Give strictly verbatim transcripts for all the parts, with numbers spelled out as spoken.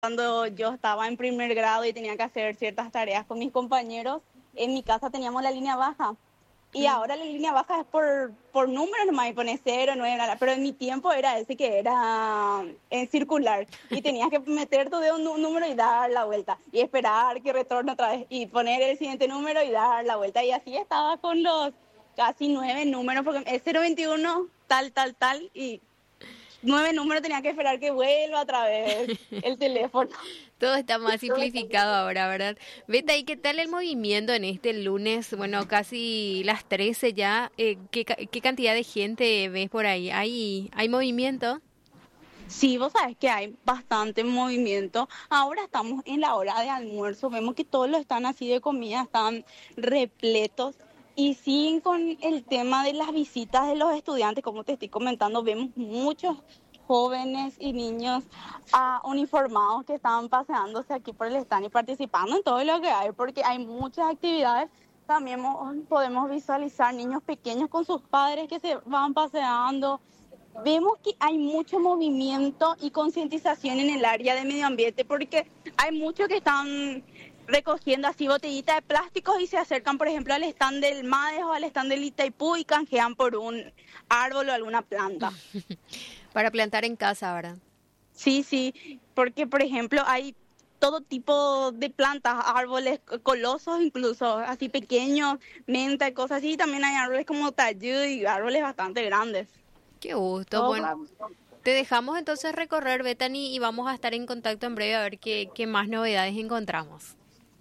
Cuando yo estaba en primer grado y tenía que hacer ciertas tareas con mis compañeros, en mi casa teníamos la línea baja. Y Mm. ahora la línea baja es por, por números nomás, y pone cero, nueve, nada. Pero en mi tiempo era ese que era en circular. Y tenías que meter tu dedo en un número y dar la vuelta. Y esperar que retorne otra vez. Y poner el siguiente número y dar la vuelta. Y así estaba con los casi nueve números, porque es cero veintiuno, tal, tal, tal. Y nueve números tenía que esperar que vuelva otra vez el teléfono. Todo está más simplificado ahora, ¿verdad? Beta, ¿y qué tal el movimiento en este lunes? Bueno, casi las trece ya. Eh, ¿qué, ca- qué cantidad de gente ves por ahí? ¿Hay, hay movimiento? Sí, vos sabés que hay bastante movimiento. Ahora estamos en la hora de almuerzo. Vemos que todos los están así de comida, están repletos. Y siguen con el tema de las visitas de los estudiantes, como te estoy comentando, vemos muchos jóvenes y niños ah, uniformados que están paseándose aquí por el stand y participando en todo lo que hay, porque hay muchas actividades. También mo- podemos visualizar niños pequeños con sus padres que se van paseando. Vemos que hay mucho movimiento y concientización en el área de medio ambiente, porque hay muchos que están recogiendo así botellitas de plásticos y se acercan, por ejemplo, al stand del MADES o al stand del Itaipú y canjean por un árbol o alguna planta. Para plantar en casa, ¿verdad? Sí, sí, porque, por ejemplo, hay todo tipo de plantas, árboles colosos incluso, así pequeños, menta y cosas así. Y también hay árboles como tayud y árboles bastante grandes. Qué gusto. Todo Bueno, te dejamos entonces recorrer, Bethany, y vamos a estar en contacto en breve a ver qué, qué más novedades encontramos.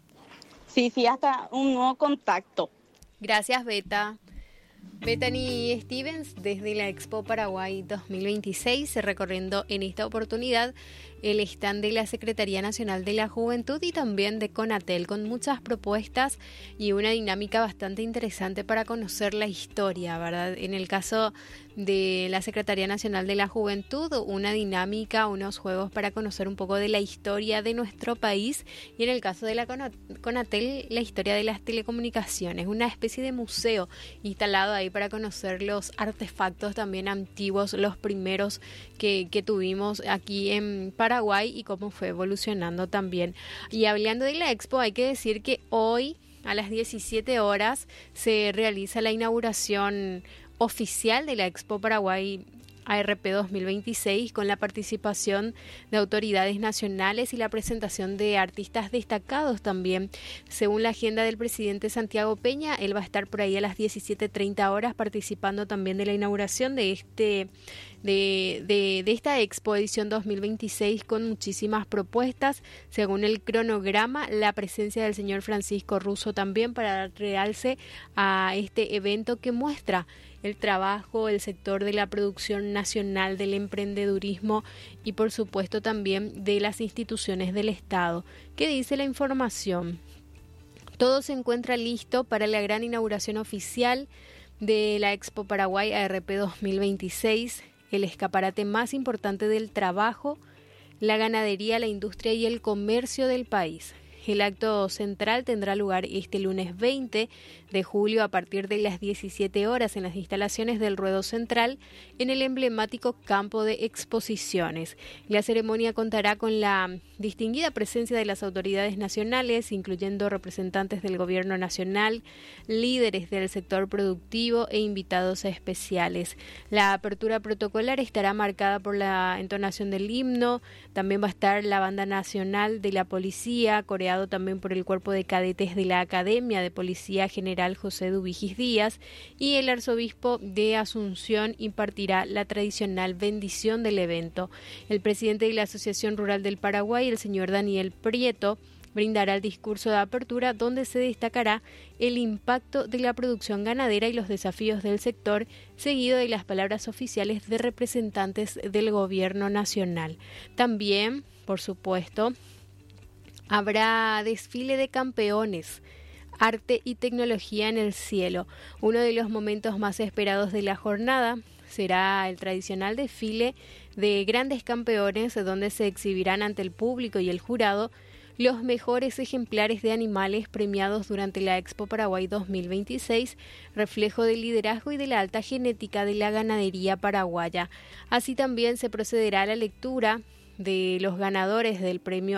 Sí, sí, hasta un nuevo contacto. Gracias, Beta. Bethany Stevens desde la Expo Paraguay dos mil veintiséis, recorriendo en esta oportunidad el stand de la Secretaría Nacional de la Juventud y también de CONATEL, con muchas propuestas y una dinámica bastante interesante para conocer la historia, ¿verdad? En el caso de la Secretaría Nacional de la Juventud, una dinámica, unos juegos para conocer un poco de la historia de nuestro país, y en el caso de la CONATEL, la historia de las telecomunicaciones, una especie de museo instalado ahí para conocer los artefactos también antiguos, los primeros que, que tuvimos aquí en Paraguay y cómo fue evolucionando también. Y hablando de la Expo, hay que decir que hoy a las diecisiete horas se realiza la inauguración oficial de la Expo Paraguay A R P dos mil veintiséis, con la participación de autoridades nacionales y la presentación de artistas destacados también. Según la agenda del presidente Santiago Peña, él va a estar por ahí a las diecisiete treinta horas participando también de la inauguración de este de, de, de esta Expo edición dos mil veintiséis, con muchísimas propuestas. Según el cronograma, la presencia del señor Francisco Russo también para dar realce a este evento que muestra el trabajo, el sector de la producción nacional, del emprendedurismo y por supuesto también de las instituciones del Estado. ¿Qué dice la información? Todo se encuentra listo para la gran inauguración oficial de la Expo Paraguay A R P dos mil veintiséis, el escaparate más importante del trabajo, la ganadería, la industria y el comercio del país. El acto central tendrá lugar este lunes veinte de julio a partir de las diecisiete horas en las instalaciones del Ruedo Central, en el emblemático campo de exposiciones. La ceremonia contará con la distinguida presencia de las autoridades nacionales, incluyendo representantes del Gobierno Nacional, líderes del sector productivo e invitados especiales. La apertura protocolar estará marcada por la entonación del himno. También va a estar la Banda Nacional de la Policía, coreado también por el Cuerpo de Cadetes de la Academia de Policía General José Dubigis Díaz, y el arzobispo de Asunción impartirá la tradicional bendición del evento. El presidente de la Asociación Rural del Paraguay, el señor Daniel Prieto, brindará el discurso de apertura, donde se destacará el impacto de la producción ganadera y los desafíos del sector, seguido de las palabras oficiales de representantes del gobierno nacional. También, por supuesto, habrá desfile de campeones, arte y tecnología en el cielo. Uno de los momentos más esperados de la jornada será el tradicional desfile de grandes campeones, donde se exhibirán ante el público y el jurado los mejores ejemplares de animales premiados durante la Expo Paraguay dos mil veintiséis, reflejo del liderazgo y de la alta genética de la ganadería paraguaya. Así también se procederá a la lectura de los ganadores del premio